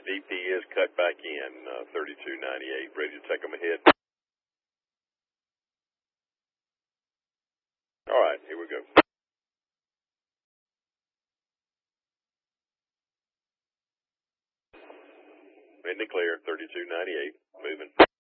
DP is cut back in, 3298. Ready to take them ahead? All right, here we go. In the clear, 3298. Moving.